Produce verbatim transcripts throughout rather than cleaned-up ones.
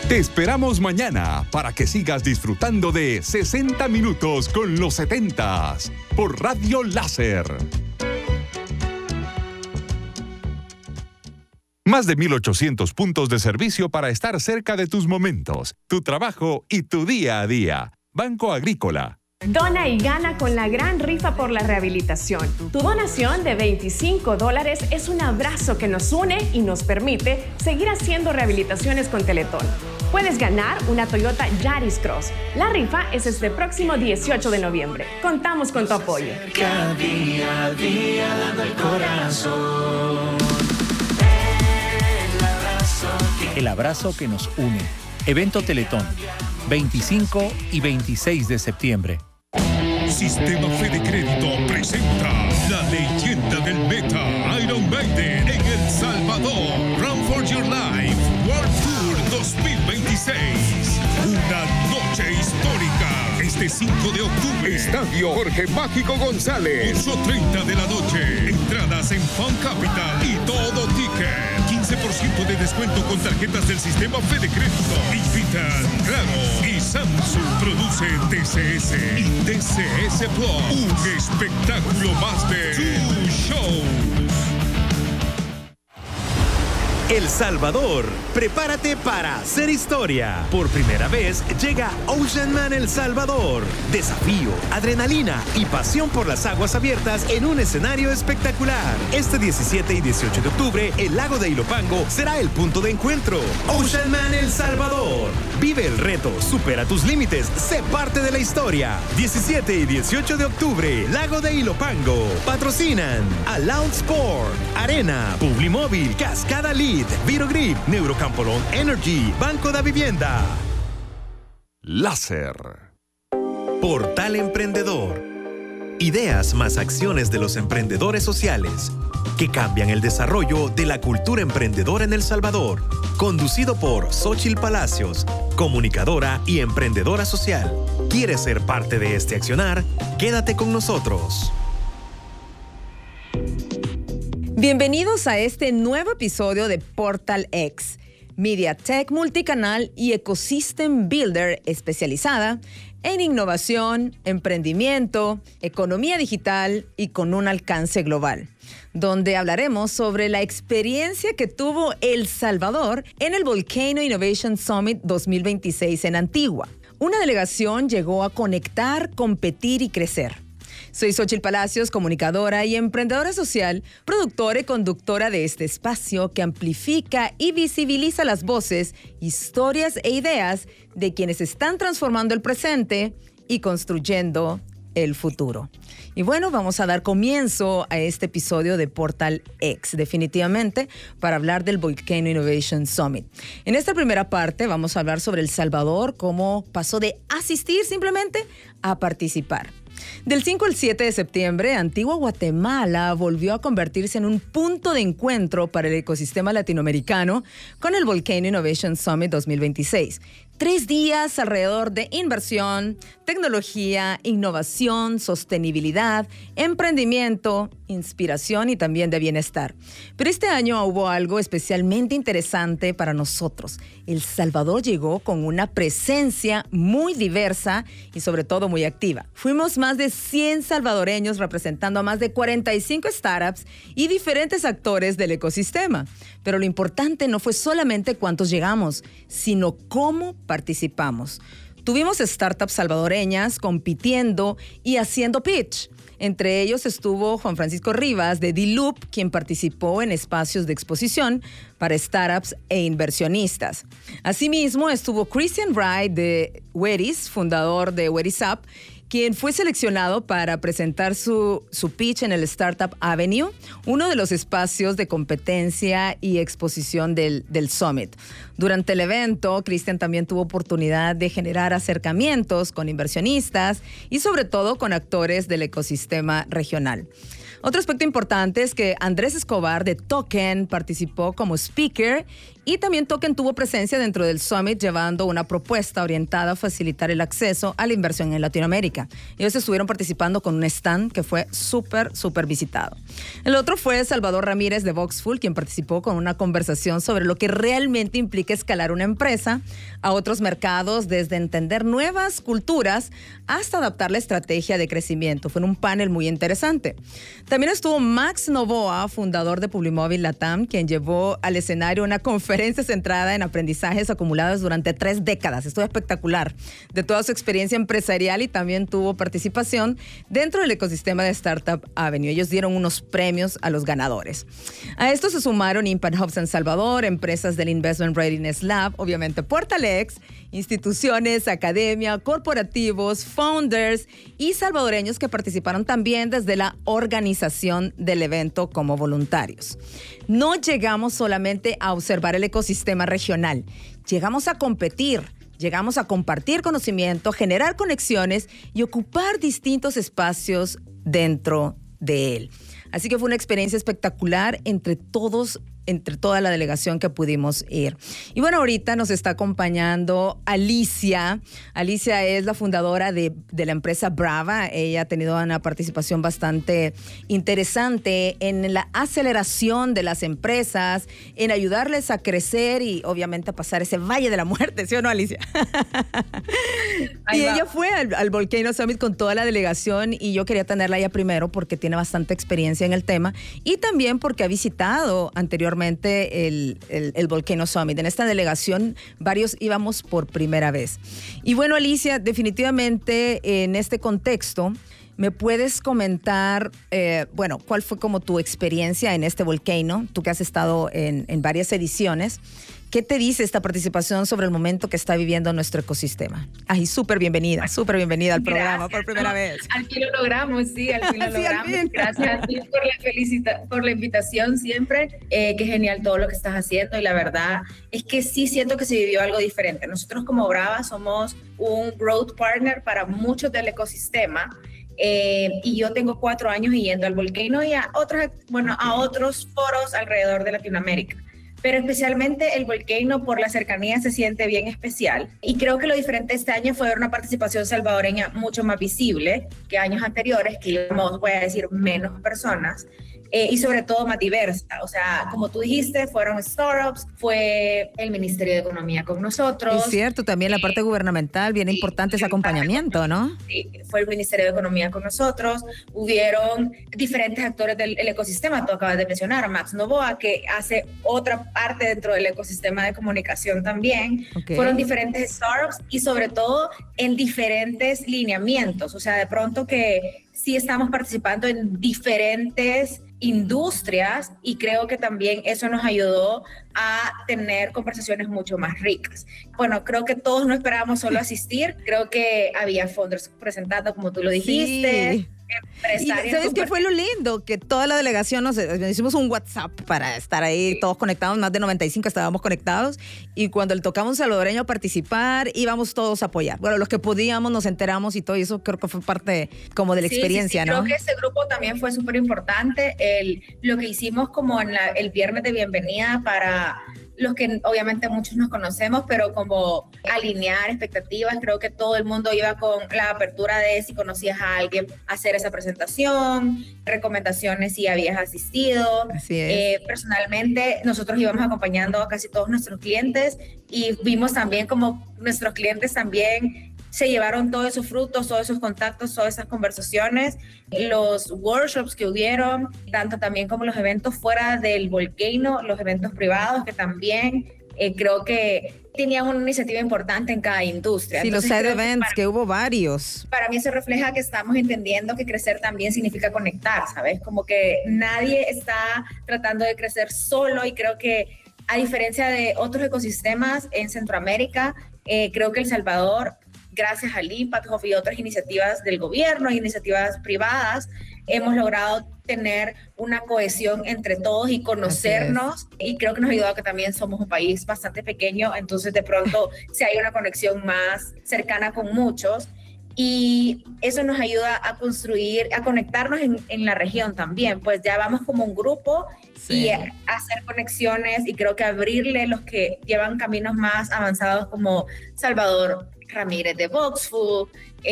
Te esperamos mañana para que sigas disfrutando de sesenta minutos con los setentas por Radio Láser. Más de mil ochocientos puntos de servicio para estar cerca de tus momentos, tu trabajo y tu día a día. Banco Agrícola. Dona y gana con la gran rifa por la rehabilitación. Tu donación de veinticinco dólares es un abrazo que nos une y nos permite seguir haciendo rehabilitaciones con Teletón. Puedes ganar una Toyota Yaris Cross. La rifa es este próximo dieciocho de noviembre. Contamos con tu apoyo. Cada día a día dando el corazón. El abrazo que... El abrazo que nos une. Evento Teletón, veinticinco y veintiséis de septiembre. Sistema Fede Crédito presenta la leyenda del meta Iron Maiden en El Salvador. Run for Your Life World Tour dos mil veintiséis. Una noche histórica. Este cinco de octubre. Estadio Jorge Mágico González. ocho treinta de la noche. Entradas en Fan Capital y Todo Ticket. quince por ciento de descuento con tarjetas del sistema Fede Crédito. Invitan Claro y Samsung. Produce T C S y T C S Plus. Un espectáculo más de Two Shows. El Salvador, prepárate para hacer historia. Por primera vez llega Ocean Man El Salvador. Desafío, adrenalina y pasión por las aguas abiertas en un escenario espectacular. Este diecisiete y dieciocho de octubre, el lago de Ilopango será el punto de encuentro. Ocean Man El Salvador. Vive el reto, supera tus límites, sé parte de la historia. diecisiete y dieciocho de octubre, lago de Ilopango. Patrocinan Aloud Sport, Arena, Publimóvil, Cascada Lead, Virogrip, Neurocampolón Energy, Banco de Vivienda. Láser. Portal Emprendedor. Ideas más acciones de los emprendedores sociales que cambian el desarrollo de la cultura emprendedora en El Salvador. Conducido por Xóchitl Palacios, comunicadora y emprendedora social. ¿Quieres ser parte de este accionar? Quédate con nosotros. Bienvenidos a este nuevo episodio de Portal X, MediaTek multicanal y Ecosystem Builder especializada en innovación, emprendimiento, economía digital y con un alcance global, donde hablaremos sobre la experiencia que tuvo El Salvador en el Volcano Innovation Summit dos mil veintiséis en Antigua. Una delegación llegó a conectar, competir y crecer. Soy Xóchitl Palacios, comunicadora y emprendedora social, productora y conductora de este espacio que amplifica y visibiliza las voces, historias e ideas de quienes están transformando el presente y construyendo el futuro. Y bueno, vamos a dar comienzo a este episodio de Portal X, definitivamente, para hablar del Volcano Innovation Summit. En esta primera parte vamos a hablar sobre El Salvador, cómo pasó de asistir simplemente a participar. Del cinco al siete de septiembre, Antigua Guatemala volvió a convertirse en un punto de encuentro para el ecosistema latinoamericano con el Volcano Innovation Summit dos mil veintiséis. Tres días alrededor de inversión, tecnología, innovación, sostenibilidad, emprendimiento, inspiración y también de bienestar. Pero este año hubo algo especialmente interesante para nosotros. El Salvador llegó con una presencia muy diversa y sobre todo muy activa. Fuimos más de cien salvadoreños representando a más de cuarenta y cinco startups y diferentes actores del ecosistema. Pero lo importante no fue solamente cuántos llegamos, sino cómo participamos. Tuvimos startups salvadoreñas compitiendo y haciendo pitch. Entre ellos estuvo Juan Francisco Rivas de D-Loop, quien participó en espacios de exposición para startups e inversionistas. Asimismo, estuvo Christian Wright de Whereis, fundador de Whereis App, quien fue seleccionado para presentar su, su pitch en el Startup Avenue, uno de los espacios de competencia y exposición del, del Summit. Durante el evento, Christian también tuvo oportunidad de generar acercamientos con inversionistas y sobre todo con actores del ecosistema regional. Otro aspecto importante es que Andrés Escobar de Token participó como speaker Y también Token tuvo presencia dentro del Summit, llevando una propuesta orientada a facilitar el acceso a la inversión en Latinoamérica. Ellos estuvieron participando con un stand que fue súper, súper visitado. El otro fue Salvador Ramírez de Voxful, quien participó con una conversación sobre lo que realmente implica escalar una empresa a otros mercados, desde entender nuevas culturas hasta adaptar la estrategia de crecimiento. Fue un panel muy interesante. También estuvo Max Novoa, fundador de Publimóvil Latam, quien llevó al escenario una conferencia centrada en aprendizajes acumulados durante tres décadas. Estuvo espectacular, de toda su experiencia empresarial, y también tuvo participación dentro del ecosistema de Startup Avenue. Ellos dieron unos premios a los ganadores. A esto se sumaron Impact Hubs en Salvador, empresas del Investment Readiness Lab, obviamente Portalex, instituciones, academia, corporativos, founders y salvadoreños que participaron también desde la organización del evento como voluntarios. No llegamos solamente a observar el ecosistema regional, llegamos a competir, llegamos a compartir conocimiento, generar conexiones y ocupar distintos espacios dentro de él. Así que fue una experiencia espectacular entre todos, entre toda la delegación que pudimos ir. Y bueno, ahorita nos está acompañando Alicia. Alicia es la fundadora de, de la empresa Brava. Ella ha tenido una participación bastante interesante en la aceleración de las empresas, en ayudarles a crecer y obviamente a pasar ese valle de la muerte, ¿sí o no, Alicia? Y ella fue al, al Volcano Summit con toda la delegación, y yo quería tenerla ella primero porque tiene bastante experiencia en el tema y también porque ha visitado anteriormente el, el, el Volcano Summit. En esta delegación varios íbamos por primera vez. Y bueno, Alicia, definitivamente en este contexto, ¿me puedes comentar, eh, bueno, cuál fue como tu experiencia en este Volcano? Tú que has estado en, en varias ediciones. ¿Qué te dice esta participación sobre el momento que está viviendo nuestro ecosistema? Ay, súper bienvenida, súper bienvenida al programa. Gracias, por primera no, vez. Al fin lo logramos, sí, al fin lo sí, logramos. Fin. Gracias a ti por la, felicita, por la invitación siempre. Eh, qué genial todo lo que estás haciendo, y la verdad es que sí siento que se vivió algo diferente. Nosotros como Brava somos un growth partner para muchos del ecosistema. Eh, y yo tengo cuatro años yendo al Volcano y a otros, bueno, a otros foros alrededor de Latinoamérica. Pero especialmente el Volcano, por la cercanía, se siente bien especial. Y creo que lo diferente este año fue ver una participación salvadoreña mucho más visible que años anteriores, que íbamos, voy a decir, menos personas. Eh, y sobre todo más diversa. O sea, como tú dijiste, fueron startups, fue el Ministerio de Economía con nosotros. Es cierto, también la parte gubernamental, bien sí, importante ese acompañamiento, ¿no? Sí, fue el Ministerio de Economía con nosotros. Hubieron diferentes actores del ecosistema. Tú acabas de mencionar a Max Novoa, que hace otra parte dentro del ecosistema de comunicación también. Okay. Fueron diferentes startups y sobre todo en diferentes lineamientos. O sea, de pronto que sí estamos participando en diferentes industrias, y creo que también eso nos ayudó a tener conversaciones mucho más ricas. Bueno, creo que todos no esperábamos solo asistir, creo que había fondos presentando, como tú lo dijiste. Sí. Y ¿sabes qué fue lo lindo? Que toda la delegación nos, nos hicimos un WhatsApp para estar ahí, sí, todos conectados, más de noventa y cinco estábamos conectados, y cuando le tocaba a un salvadoreño participar, íbamos todos a apoyar. Bueno, los que podíamos nos enteramos y todo, y eso creo que fue parte como de la sí, experiencia, sí, sí, ¿no? Creo que ese grupo también fue súper importante, el, lo que hicimos como en la, el viernes de bienvenida para los que obviamente muchos nos conocemos, pero como alinear expectativas. Creo que todo el mundo iba con la apertura de si conocías a alguien, hacer esa presentación, recomendaciones si habías asistido. Así es. Eh, personalmente, nosotros íbamos acompañando a casi todos nuestros clientes, y vimos también como nuestros clientes también se llevaron todos esos frutos, todos esos contactos, todas esas conversaciones, los workshops que hubieron, tanto también como los eventos fuera del Volcano, los eventos privados que también eh, creo que tenían una iniciativa importante en cada industria. Sí, Entonces, los side events, que, para, que hubo varios. Para mí eso refleja que estamos entendiendo que crecer también significa conectar, ¿sabes? Como que nadie está tratando de crecer solo, y creo que a diferencia de otros ecosistemas en Centroamérica, eh, creo que El Salvador, gracias al Impact Hub y otras iniciativas del gobierno, iniciativas privadas, hemos logrado tener una cohesión entre todos y conocernos, y creo que nos ha ayudado que también somos un país bastante pequeño, entonces de pronto si hay una conexión más cercana con muchos. y eso nos ayuda a construir, a conectarnos en, en la región también, pues ya vamos como un grupo sí. y a, a hacer conexiones y creo que abrirle los que llevan caminos más avanzados como Salvador Ramírez de Voxfood,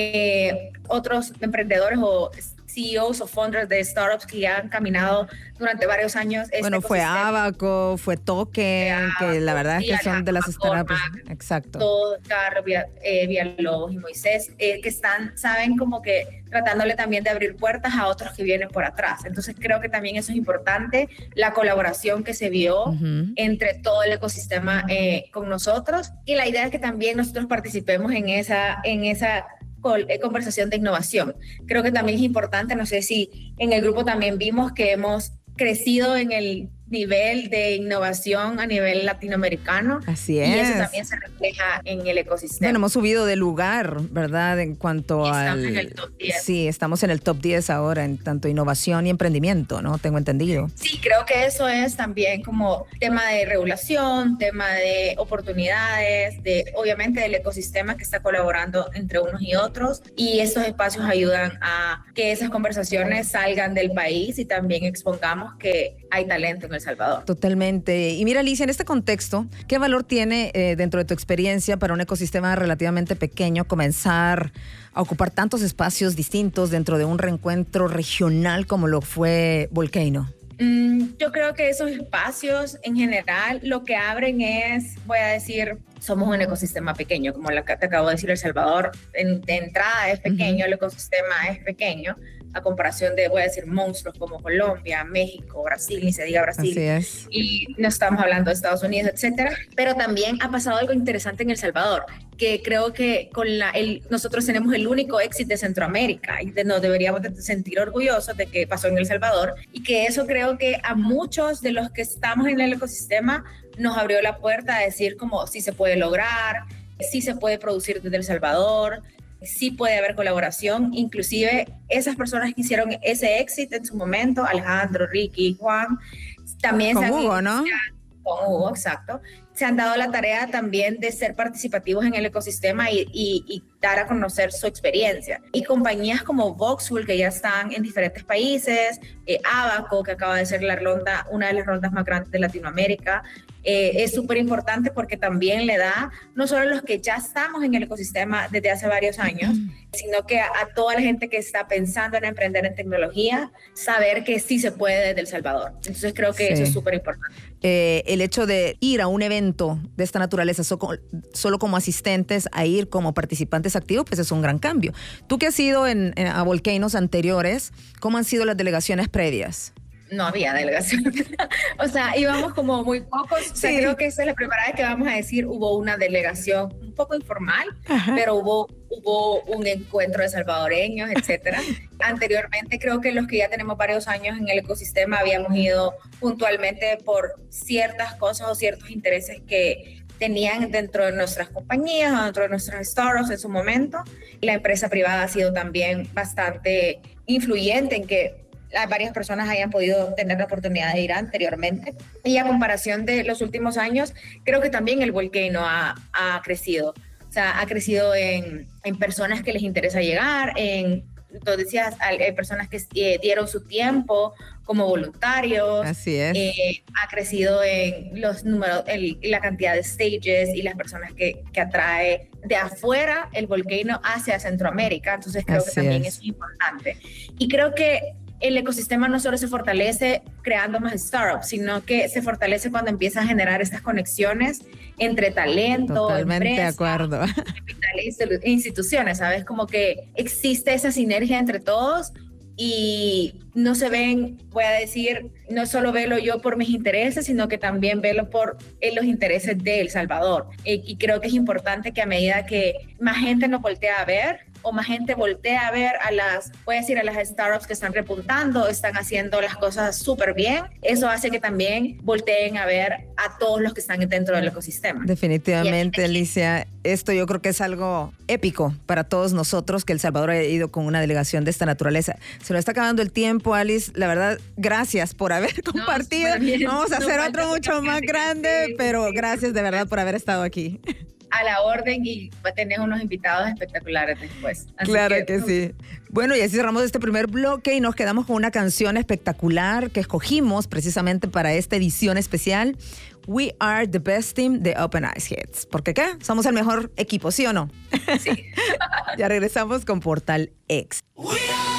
eh, otros emprendedores o C E Os o founders de startups que ya han caminado durante varios años. Este bueno, fue Abaco, fue Token, Abaco, que la verdad sí, es que son de las startups. Exacto. Todo, Carlos, eh, Villalobos y Moisés, eh, que están, saben, como que tratándole también de abrir puertas a otros que vienen por atrás. Entonces creo que también eso es importante, la colaboración que se vio uh-huh. entre todo el ecosistema eh, con nosotros. Y la idea es que también nosotros participemos en esa, en esa conversación de innovación. Creo que también es importante, no sé si en el grupo también vimos que hemos crecido en el nivel de innovación a nivel latinoamericano. Así es. Y eso también se refleja en el ecosistema. Bueno, hemos subido de lugar, ¿verdad? En cuanto y estamos al... en el top diez. Sí, estamos en el top diez ahora en tanto innovación y emprendimiento, ¿no? Tengo entendido. Sí, creo que eso es también como tema de regulación, tema de oportunidades, de obviamente del ecosistema que está colaborando entre unos y otros, y estos espacios ayudan a que esas conversaciones salgan del país y también expongamos que hay talento en El Salvador. Totalmente. Y mira, Alicia, en este contexto, ¿qué valor tiene eh, dentro de tu experiencia para un ecosistema relativamente pequeño comenzar a ocupar tantos espacios distintos dentro de un reencuentro regional como lo fue Volcano? Mm, yo creo que esos espacios en general lo que abren es, voy a decir, somos un ecosistema pequeño, como la, te acabo de decir, El Salvador en, de entrada es pequeño, uh-huh. el ecosistema es pequeño, a comparación de, voy a decir, monstruos como Colombia, México, Brasil, ni se diga Brasil. Así es. Y no estamos hablando de Estados Unidos, etcétera. Pero también ha pasado algo interesante en El Salvador, que creo que con la, el, nosotros tenemos el único éxito de Centroamérica y de, nos deberíamos de sentir orgullosos de que pasó en El Salvador, y que eso creo que a muchos de los que estamos en el ecosistema nos abrió la puerta a decir como sí se puede lograr, sí se puede producir desde El Salvador, sí puede haber colaboración. Inclusive esas personas que hicieron ese éxito en su momento, Alejandro, Ricky, Juan, también con se Hugo, han, ¿no? Con Hugo, exacto. Se han dado la tarea también de ser participativos en el ecosistema y, y, y dar a conocer su experiencia. Y compañías como Voxfood, que ya están en diferentes países, eh, Abaco, que acaba de ser la ronda, una de las rondas más grandes de Latinoamérica, eh, es súper importante porque también le da, no solo a los que ya estamos en el ecosistema desde hace varios años, mm. sino que a, a toda la gente que está pensando en emprender en tecnología, saber que sí se puede desde El Salvador. Entonces creo que sí. eso es súper importante. Eh, el hecho de ir a un evento de esta naturaleza so, solo como asistentes a ir como participantes activos, pues es un gran cambio. Tú que has ido en, en, a volcanos anteriores, ¿cómo han sido las delegaciones previas? No había delegación. O sea, íbamos como muy pocos. Sí. O sea, creo que esa es la primera vez que vamos a decir hubo una delegación un poco informal, Ajá. pero hubo, hubo un encuentro de salvadoreños, etcétera. Anteriormente creo que los que ya tenemos varios años en el ecosistema habíamos ido puntualmente por ciertas cosas o ciertos intereses que tenían dentro de nuestras compañías o dentro de nuestros startups en su momento. La empresa privada ha sido también bastante influyente en que varias personas hayan podido tener la oportunidad de ir anteriormente. Y a comparación de los últimos años, creo que también el Volcano ha, ha crecido. O sea, ha crecido en, en personas que les interesa llegar, en, tú decías, hay personas que eh, dieron su tiempo como voluntarios. Así es. Eh, ha crecido en los números, en la cantidad de stages y las personas que, que atrae de afuera el Volcano hacia Centroamérica. Entonces creo Así que también es. es importante. Y creo que el ecosistema no solo se fortalece creando más startups, sino que se fortalece cuando empieza a generar estas conexiones entre talento, Totalmente empresas, de acuerdo. e instituciones, ¿sabes? Como que existe esa sinergia entre todos y no se ven, voy a decir, no solo velo yo por mis intereses, sino que también velo por eh, los intereses de El Salvador. Eh, y creo que es importante que a medida que más gente nos voltea a ver, o más gente voltea a ver a las, voy a decir, a las startups que están repuntando, están haciendo las cosas súper bien, eso hace que también volteen a ver a todos los que están dentro del ecosistema. Definitivamente, Alicia, esto yo creo que es algo épico para todos nosotros, que El Salvador haya ido con una delegación de esta naturaleza. Se nos está acabando el tiempo, Alice, la verdad, gracias por haber compartido. No, Vamos a hacer no otro mucho más grande, sí, pero sí. gracias de verdad por haber estado aquí. a la orden y va a tener unos invitados espectaculares después. Así claro que, que sí. Bueno, y así cerramos este primer bloque y nos quedamos con una canción espectacular que escogimos precisamente para esta edición especial. We are the best team de Open Eyes Hits. ¿Por qué qué? Somos el mejor equipo, ¿sí o no? Sí. Ya regresamos con Portal X. We are